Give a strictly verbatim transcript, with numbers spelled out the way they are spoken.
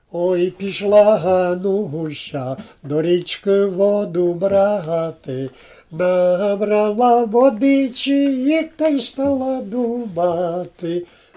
Ой, пішла Гануся до річки воду брати, набрала водичі, та й стала думати.